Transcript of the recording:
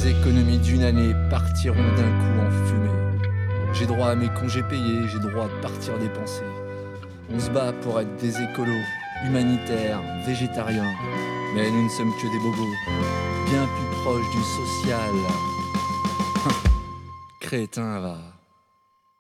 Les économies d'une année partiront d'un coup en fumée. J'ai droit à mes congés payés, j'ai droit de partir dépenser. On se bat pour être des écolos, humanitaires, végétariens. Mais nous ne sommes que des bobos, bien plus proches du social. Crétin, va.